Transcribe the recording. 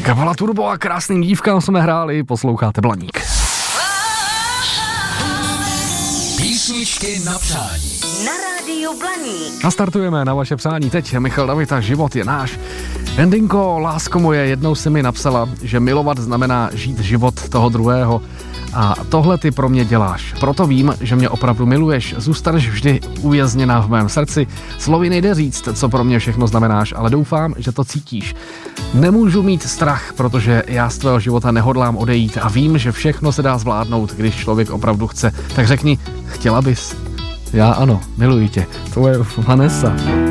Kapela Turbo a krásným dívkám jsme hráli, posloucháte Blaník. Písničky na přání. Na rádiu Blaník. Nastartujeme na vaše přání teď. Michal David a Život je náš. Endinko, lásko moje, jednou si mi napsala, že milovat znamená žít život toho druhého. A tohle ty pro mě děláš. Proto vím, že mě opravdu miluješ. Zůstaneš vždy uvězněná v mém srdci. Slovy nejde říct, co pro mě všechno znamenáš, ale doufám, že to cítíš. Nemůžu mít strach, protože já z tvého života nehodlám odejít a vím, že všechno se dá zvládnout, když člověk opravdu chce. Tak řekni, chtěla bys? Já ano, miluji tě. Tvoje Vanessa.